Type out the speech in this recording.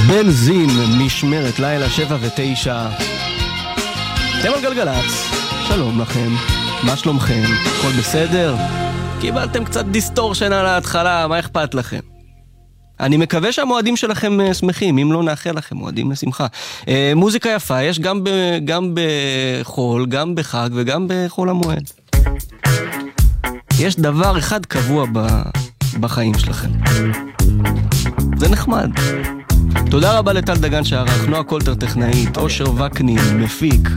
בנזין, משמרת לילה 7 ו9. אתם על גלגלץ, שלום לכם, מה שלומכם? הכל בסדר? קיבלתם קצת דיסטורשן על ההתחלה, מה אכפת לכם? אני מקווה שהמועדים שלכם שמחים, אם לא נאחל לכם מועדים לשמחה. מוזיקה יפה, יש גם בחול, גם בחג וגם בחול המועד. יש דבר אחד קבוע בחיים שלכם. זה נחמד. תודה רבה לטל דגן שערך, נועה קולטר טכנאית, אושר וקנין, מפיק.